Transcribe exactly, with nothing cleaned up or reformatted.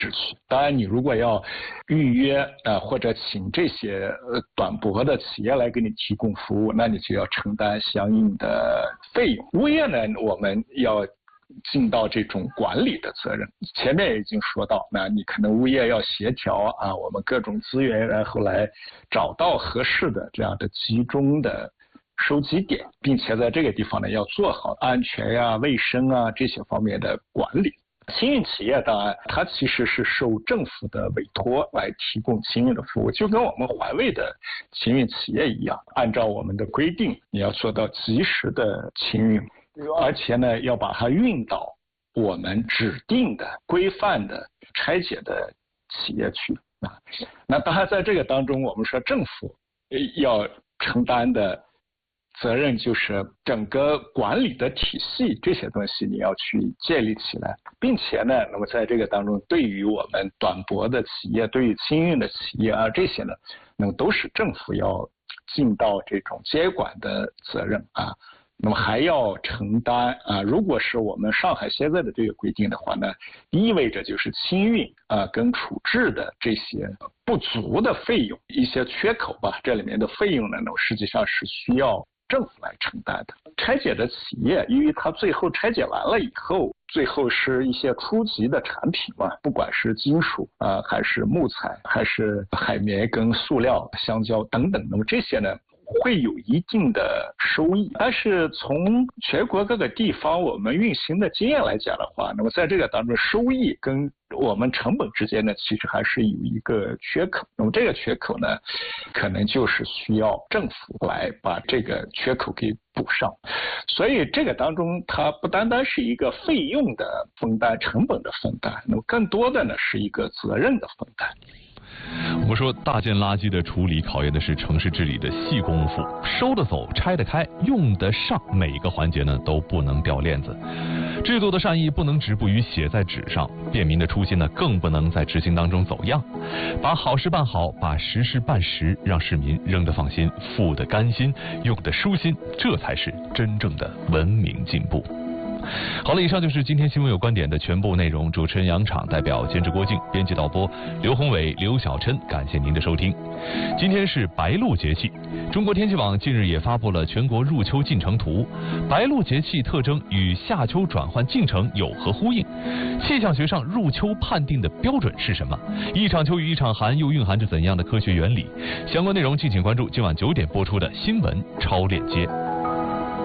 序。当然，你如果要预约啊、呃、或者请这些呃短驳的企业来给你提供服务，那你就要承担相应的费用。物业呢，我们要尽到这种管理的责任。前面也已经说到，那你可能物业要协调啊，我们各种资源，然后来找到合适的这样的集中的收集点，并且在这个地方呢要做好安全呀、卫生啊这些方面的管理。清运企业当然它其实是受政府的委托来提供清运的服务，就跟我们环卫的清运企业一样，按照我们的规定你要做到及时的清运，而且呢要把它运到我们指定的规范的拆解的企业去啊。那当然在这个当中我们说政府要承担的责任就是整个管理的体系，这些东西你要去建立起来，并且呢，那么在这个当中，对于我们短驳的企业，对于清运的企业啊，这些呢，那么都是政府要尽到这种监管的责任啊。那么还要承担啊，如果是我们上海现在的这个规定的话呢，意味着就是清运啊跟处置的这些不足的费用，一些缺口吧，这里面的费用呢，那么实际上是需要政府来承担的。拆解的企业，因为它最后拆解完了以后，最后是一些初级的产品嘛，不管是金属啊、呃，还是木材，还是海绵跟塑料、橡胶等等，那么这些呢，会有一定的收益。但是从全国各个地方我们运行的经验来讲的话，那么在这个当中，收益跟我们成本之间呢，其实还是有一个缺口。那么这个缺口呢，可能就是需要政府来把这个缺口给补上。所以这个当中，它不单单是一个费用的分担、成本的分担，那么更多的呢是一个责任的分担。 我们说大件垃圾的处理考验的是城市治理的细功夫，收得走、拆得开、用得上，每个环节呢都不能掉链子。制度的善意不能止步于写在纸上，便民的初心呢更不能在执行当中走样。把好事办好，把实事办实，让市民扔得放心、付得甘心、用得舒心，这才是真正的文明进步。好了，以上就是今天新闻有观点的全部内容。主持人杨昶，代表监制郭靖，编辑导播刘宏伟、刘晓琛，感谢您的收听。今天是白露节气，中国天气网近日也发布了全国入秋进程图。白露节气特征与夏秋转换进程有何呼应？气象学上入秋判定的标准是什么？一场秋与一场寒又蕴含着怎样的科学原理？相关内容敬请关注今晚九点播出的新闻超链接。